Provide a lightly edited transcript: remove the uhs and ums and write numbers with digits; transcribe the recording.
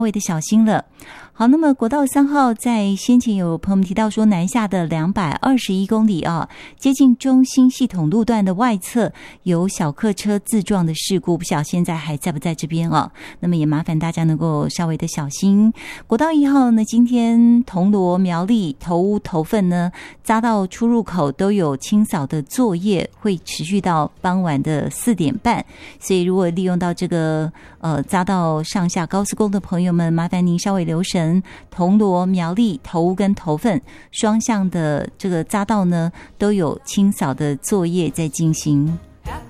微的小心了。好，那么国道3号在先前有朋友们提到说，南下的221公里啊，接近中心系统路段的外侧有小客车自撞的事故，不晓得现在还在不在这边啊？那么也麻烦大家能够稍微的小心。国道1号呢，今天铜锣、苗栗、头屋、头份呢，匝道出入口都有清扫的作业，会持续到傍晚的4点半。所以如果利用到这个匝道上下高速公路的朋友们，麻烦您稍微留神。铜锣、苗栗、头屋跟头份双向的这个匝道呢，都有清扫的作业在进行。